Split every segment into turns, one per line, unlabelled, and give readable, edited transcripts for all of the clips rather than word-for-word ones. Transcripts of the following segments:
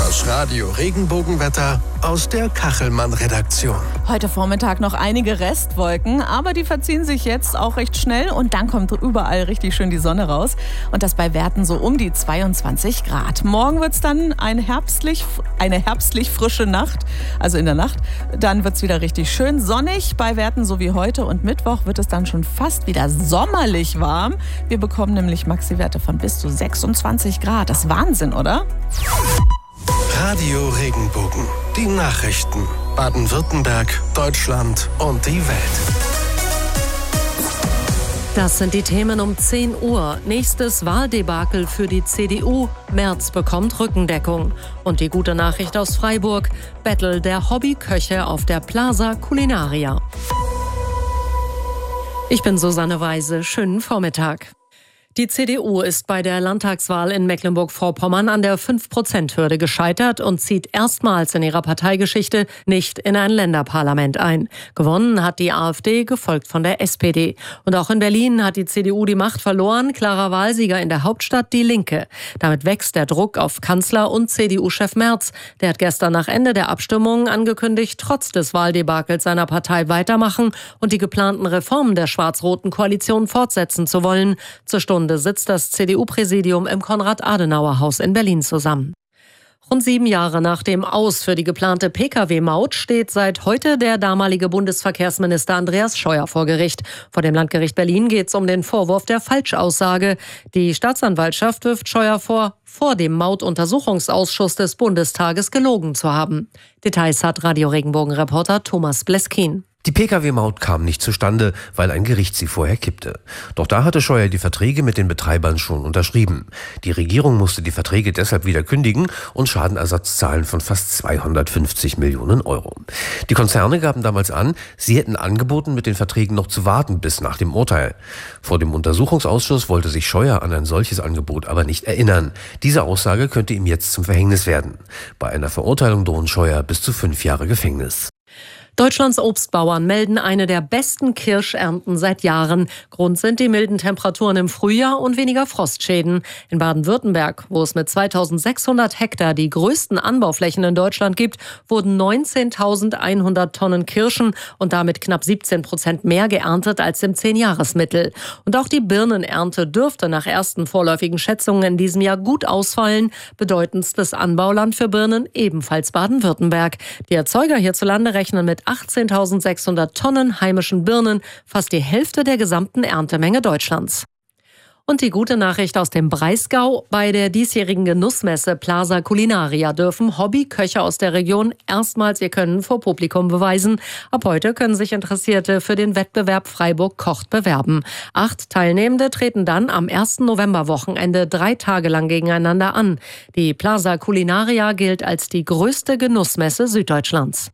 Das Radio-Regenbogenwetter aus der Kachelmann-Redaktion.
Heute Vormittag noch einige Restwolken, aber die verziehen sich jetzt auch recht schnell und dann kommt überall richtig schön die Sonne raus. Und das bei Werten so um die 22 Grad. Morgen wird es dann eine herbstlich frische Nacht, also in der Nacht. Dann wird es wieder richtig schön sonnig bei Werten so wie heute. Und Mittwoch wird es dann schon fast wieder sommerlich warm. Wir bekommen nämlich Maxi-Werte von bis zu 26 Grad. Das ist Wahnsinn, oder?
Radio Regenbogen. Die Nachrichten. Baden-Württemberg, Deutschland und die Welt.
Das sind die Themen um 10 Uhr. Nächstes Wahldebakel für die CDU. Merz bekommt Rückendeckung. Und die gute Nachricht aus Freiburg. Battle der Hobbyköche auf der Plaza Culinaria. Ich bin Susanne Weise. Schönen Vormittag. Die CDU ist bei der Landtagswahl in Mecklenburg-Vorpommern an der 5%-Hürde gescheitert und zieht erstmals in ihrer Parteigeschichte nicht in ein Länderparlament ein. Gewonnen hat die AfD, gefolgt von der SPD. Und auch in Berlin hat die CDU die Macht verloren. Klarer Wahlsieger in der Hauptstadt, die Linke. Damit wächst der Druck auf Kanzler und CDU-Chef Merz. Der hat gestern nach Ende der Abstimmung angekündigt, trotz des Wahldebakels seiner Partei weitermachen und die geplanten Reformen der schwarz-roten Koalition fortsetzen zu wollen. Zur Stunde sitzt das CDU-Präsidium im Konrad-Adenauer-Haus in Berlin zusammen. Rund 7 Jahre nach dem Aus für die geplante Pkw-Maut steht seit heute der damalige Bundesverkehrsminister Andreas Scheuer vor Gericht. Vor dem Landgericht Berlin geht es um den Vorwurf der Falschaussage. Die Staatsanwaltschaft wirft Scheuer vor dem Mautuntersuchungsausschuss des Bundestages gelogen zu haben. Details hat Radio-Regenbogen-Reporter Thomas Bleskin.
Die Pkw-Maut kam nicht zustande, weil ein Gericht sie vorher kippte. Doch da hatte Scheuer die Verträge mit den Betreibern schon unterschrieben. Die Regierung musste die Verträge deshalb wieder kündigen und Schadenersatz zahlen von fast 250 Millionen Euro. Die Konzerne gaben damals an, sie hätten angeboten, mit den Verträgen noch zu warten bis nach dem Urteil. Vor dem Untersuchungsausschuss wollte sich Scheuer an ein solches Angebot aber nicht erinnern. Diese Aussage könnte ihm jetzt zum Verhängnis werden. Bei einer Verurteilung drohen Scheuer bis zu 5 Jahre Gefängnis.
Deutschlands Obstbauern melden eine der besten Kirschernten seit Jahren. Grund sind die milden Temperaturen im Frühjahr und weniger Frostschäden. In Baden-Württemberg, wo es mit 2600 Hektar die größten Anbauflächen in Deutschland gibt, wurden 19.100 Tonnen Kirschen und damit knapp 17% mehr geerntet als im 10-Jahresmittel. Und auch die Birnenernte dürfte nach ersten vorläufigen Schätzungen in diesem Jahr gut ausfallen. Bedeutendstes Anbauland für Birnen ebenfalls Baden-Württemberg. Die Erzeuger hierzulande rechnen mit 18.600 Tonnen heimischen Birnen, fast die Hälfte der gesamten Erntemenge Deutschlands. Und die gute Nachricht aus dem Breisgau: Bei der diesjährigen Genussmesse Plaza Culinaria dürfen Hobbyköche aus der Region erstmals ihr Können vor Publikum beweisen. Ab heute können sich Interessierte für den Wettbewerb Freiburg kocht bewerben. 8 Teilnehmende treten dann am 1. Novemberwochenende 3 Tage lang gegeneinander an. Die Plaza Culinaria gilt als die größte Genussmesse Süddeutschlands.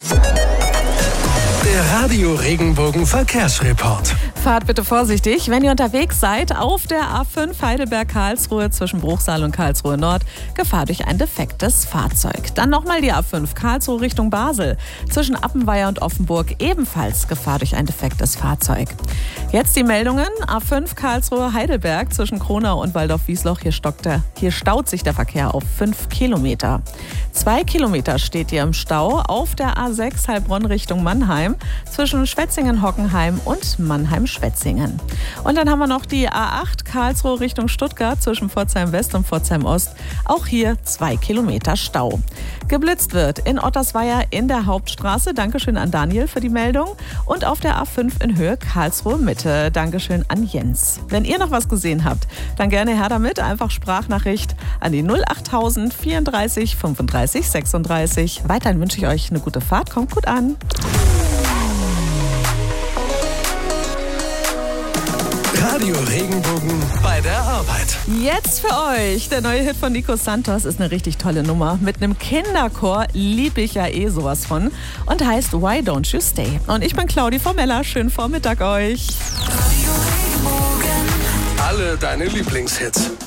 Der Radio-Regenbogen-Verkehrsreport.
Fahrt bitte vorsichtig, wenn ihr unterwegs seid auf der A5 Heidelberg-Karlsruhe zwischen Bruchsal und Karlsruhe Nord. Gefahr durch ein defektes Fahrzeug. Dann nochmal die A5 Karlsruhe Richtung Basel. Zwischen Appenweier und Offenburg ebenfalls Gefahr durch ein defektes Fahrzeug. Jetzt die Meldungen. A5 Karlsruhe Heidelberg zwischen Kronau und Waldorf-Wiesloch. Hier staut sich der Verkehr auf 5 Kilometer. 2 Kilometer steht ihr im Stau auf der A6 Heilbronn Richtung Mannheim zwischen Schwetzingen-Hockenheim und Mannheim-Schwetzingen. Und dann haben wir noch die A8 Karlsruhe Richtung Stuttgart zwischen Pforzheim West und Pforzheim Ost. Auch hier 2 Kilometer Stau. Geblitzt wird in Ottersweier in der Hauptstraße. Dankeschön an Daniel für die Meldung. Und auf der A5 in Höhe Karlsruhe Mitte. Dankeschön an Jens. Wenn ihr noch was gesehen habt, dann gerne her damit. Einfach Sprachnachricht an die 08000 34 35 36. Weiterhin wünsche ich euch eine gute Fahrt. Kommt gut an.
Radio Regenbogen bei der Arbeit.
Jetzt für euch der neue Hit von Nico Santos. Ist eine richtig tolle Nummer. Mit einem Kinderchor lieb ich ja sowas von. Und heißt Why Don't You Stay. Und ich bin Claudi Formella. Schönen Vormittag euch.
Alle deine Lieblingshits.